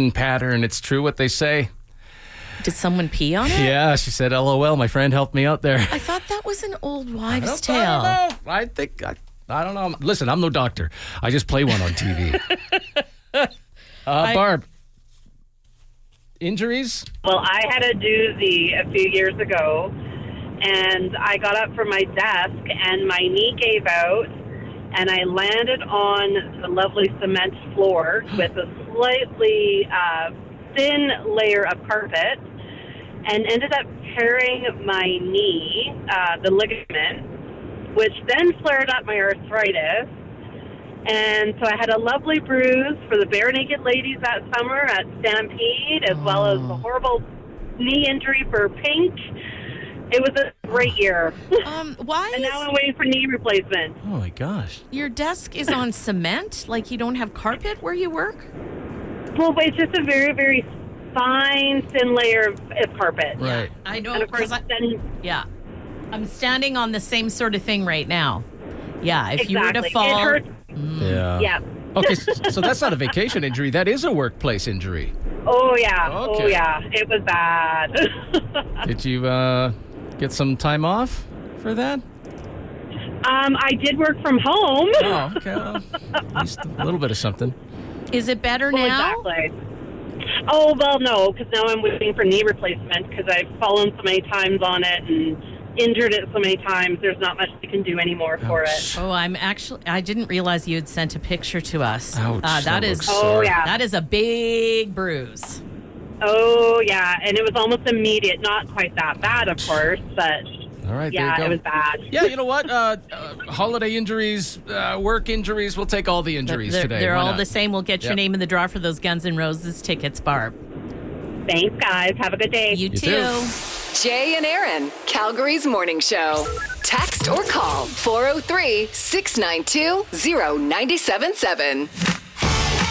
peeing pattern. It's true what they say. Did someone pee on it? Yeah, she said, LOL, my friend helped me out there. I thought that was an old wives' I tale. don't know. I don't know. Listen, I'm no doctor. I just play one on TV. Barb, injuries? Well, I had a doozy a few years ago, and I got up from my desk, and my knee gave out, and I landed on the lovely cement floor with a slightly thin layer of carpet, and ended up tearing my knee, the ligament, which then flared up my arthritis. And so I had a lovely bruise for the Bare Naked Ladies that summer at Stampede, as well as a horrible knee injury for Pink. It was a great year. Why and is now I'm waiting for knee replacement. Oh, my gosh. your desk is on cement? Like you don't have carpet where you work? Well, but it's just a very, very fine, thin layer of carpet. Right. I know. And of course, then Yeah. I'm standing on the same sort of thing right now. Yeah, if you were to exactly. fall. It hurts. Yeah. Yeah. Okay, so that's not a vacation injury. That is a workplace injury. Oh, yeah. Okay. Oh, yeah. It was bad. Did you get some time off for that? I did work from home. Oh, okay. Well, at least a little bit of something. Is it better Well, now? exactly. Oh, well, no, because now I'm waiting for knee replacement because I've fallen so many times on it and injured it so many times. There's not much I can do anymore for it. Oh, I didn't realize you had sent a picture to us. Ouch, that that is, looks Oh, yeah. that is a big bruise. Oh, yeah, and it was almost immediate. Not quite that bad, of course, but All right, yeah, there it you was go. bad. Yeah, you know what? Holiday injuries, work injuries. We'll take all the injuries today. They're Why all not? the same. We'll get your Yep. name in the draw for those Guns N' Roses tickets, Barb. Thanks, guys. Have a good day. You too. too. Jay and Aaron, Calgary's morning show. Text or call 403-692-0977.